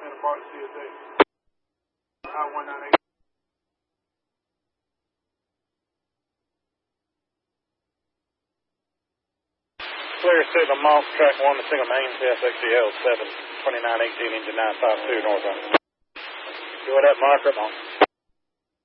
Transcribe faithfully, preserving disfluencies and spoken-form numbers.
Santa Barbara C S A. I one nine eight. Clear Signal Monk, track one to single main, C S X G L seven, twenty-nine eighteen, engine nine five two, northbound. Go with that marker, Monk.